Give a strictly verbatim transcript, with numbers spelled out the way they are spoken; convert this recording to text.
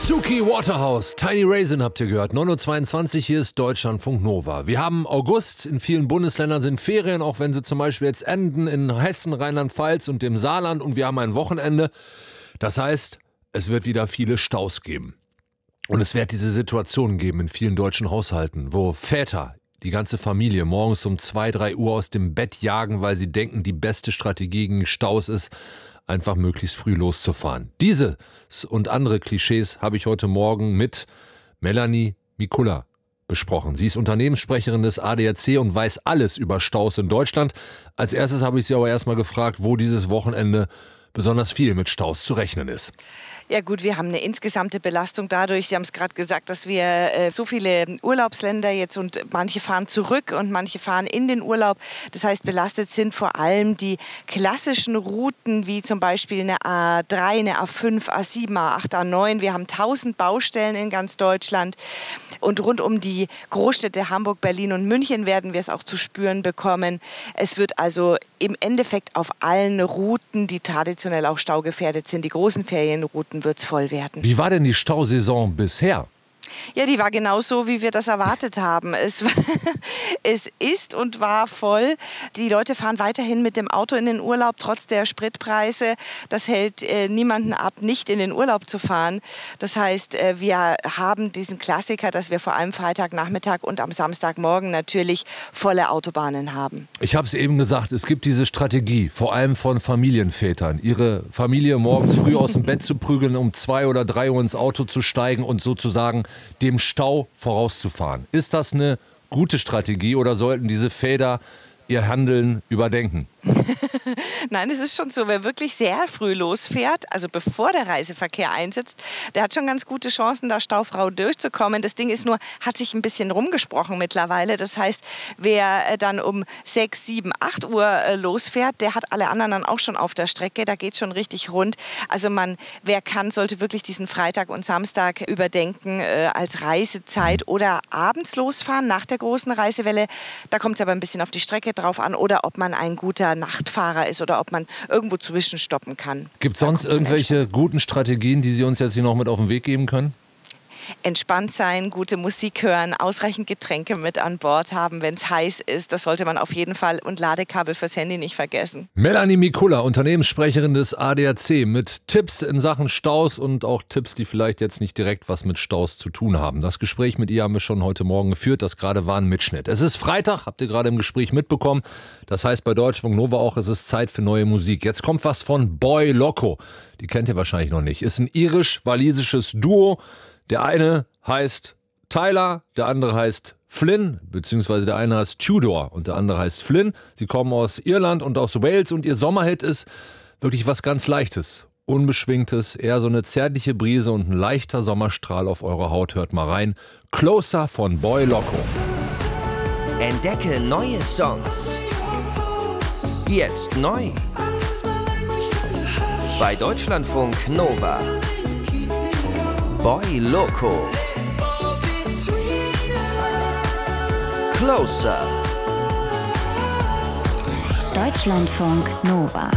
Suki Waterhouse, Tiny Raisin habt ihr gehört. neun Uhr zweiundzwanzig, hier ist Deutschlandfunk Nova. Wir haben August, in vielen Bundesländern sind Ferien, auch wenn sie zum Beispiel jetzt enden in Hessen, Rheinland-Pfalz und dem Saarland, und wir haben ein Wochenende. Das heißt, es wird wieder viele Staus geben. Und es wird diese Situation geben in vielen deutschen Haushalten, wo Väter die ganze Familie morgens um zwei, drei Uhr aus dem Bett jagen, weil sie denken, die beste Strategie gegen Staus ist, einfach möglichst früh loszufahren. Dieses und andere Klischees habe ich heute Morgen mit Melanie Mikula besprochen. Sie ist Unternehmenssprecherin des A D A C und weiß alles über Staus in Deutschland. Als erstes habe ich sie aber erstmal gefragt, wo dieses Wochenende besonders viel mit Staus zu rechnen ist. Ja gut, wir haben eine insgesamte Belastung dadurch. Sie haben es gerade gesagt, dass wir äh, so viele Urlaubsländer jetzt und manche fahren zurück und manche fahren in den Urlaub. Das heißt, belastet sind vor allem die klassischen Routen, wie zum Beispiel eine A drei, eine A fünf, A sieben, A acht, A neun. Wir haben tausend Baustellen in ganz Deutschland. Und rund um die Großstädte Hamburg, Berlin und München werden wir es auch zu spüren bekommen. Es wird also im Endeffekt auf allen Routen, die traditionell auch staugefährdet sind, die großen Ferienrouten, wird es voll werden. Wie war denn die Stausaison bisher? Ja, die war genauso, wie wir das erwartet haben. Es, es ist und war voll. Die Leute fahren weiterhin mit dem Auto in den Urlaub, trotz der Spritpreise. Das hält äh, niemanden ab, nicht in den Urlaub zu fahren. Das heißt, äh, wir haben diesen Klassiker, dass wir vor allem Freitagnachmittag und am Samstagmorgen natürlich volle Autobahnen haben. Ich habe es eben gesagt, es gibt diese Strategie, vor allem von Familienvätern, ihre Familie morgens früh aus dem Bett zu prügeln, um zwei oder drei Uhr ins Auto zu steigen und sozusagen dem Stau vorauszufahren. Ist das eine gute Strategie oder sollten diese Väter ihr Handeln überdenken? Nein, es ist schon so, wer wirklich sehr früh losfährt, also bevor der Reiseverkehr einsetzt, der hat schon ganz gute Chancen, da staufrau durchzukommen. Das Ding ist nur, hat sich ein bisschen rumgesprochen mittlerweile. Das heißt, wer dann um sechs, sieben, acht Uhr losfährt, der hat alle anderen dann auch schon auf der Strecke. Da geht schon richtig rund. Also man, wer kann, sollte wirklich diesen Freitag und Samstag überdenken äh, als Reisezeit oder abends losfahren nach der großen Reisewelle. Da kommt es aber ein bisschen auf die Strecke drauf an oder ob man ein guter Nachtfahrer ist oder ob man irgendwo zwischenstoppen kann. Gibt es sonst irgendwelche guten Strategien, die Sie uns jetzt hier noch mit auf den Weg geben können? Entspannt sein, gute Musik hören, ausreichend Getränke mit an Bord haben, wenn es heiß ist. Das sollte man auf jeden Fall, und Ladekabel fürs Handy nicht vergessen. Melanie Mikula, Unternehmenssprecherin des A D A C, mit Tipps in Sachen Staus und auch Tipps, die vielleicht jetzt nicht direkt was mit Staus zu tun haben. Das Gespräch mit ihr haben wir schon heute Morgen geführt. Das gerade war ein Mitschnitt. Es ist Freitag, habt ihr gerade im Gespräch mitbekommen. Das heißt bei Deutschlandfunk Nova auch, es ist Zeit für neue Musik. Jetzt kommt was von Boy Loco. Die kennt ihr wahrscheinlich noch nicht. Ist ein irisch-walisisches Duo. Der eine heißt Tyler, der andere heißt Flynn, beziehungsweise der eine heißt Tudor und der andere heißt Flynn. Sie kommen aus Irland und aus Wales und ihr Sommerhit ist wirklich was ganz Leichtes, Unbeschwingtes, eher so eine zärtliche Brise und ein leichter Sommerstrahl auf eurer Haut. Hört mal rein. Closer von Boy Loco. Entdecke neue Songs. Jetzt neu. Bei Deutschlandfunk Nova. Boy Loco. Closer. Deutschlandfunk Nova.